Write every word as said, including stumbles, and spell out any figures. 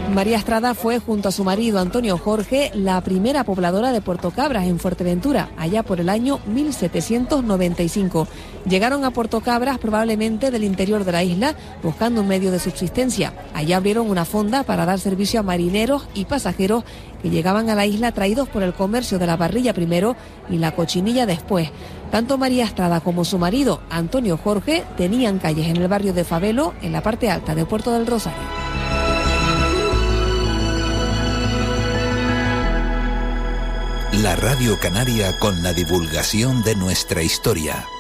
María Estrada fue, junto a su marido Antonio Jorge, la primera pobladora de Puerto Cabras, en Fuerteventura, allá por el año mil setecientos noventa y cinco. Llegaron a Puerto Cabras probablemente del interior de la isla, buscando un medio de subsistencia. Allá abrieron una fonda para dar servicio a marineros y pasajeros que llegaban a la isla traídos por el comercio de la parrilla primero y la cochinilla después. Tanto María Estrada como su marido, Antonio Jorge, tenían calles en el barrio de Fabelo, en la parte alta de Puerto del Rosario. La Radio Canaria con la divulgación de nuestra historia.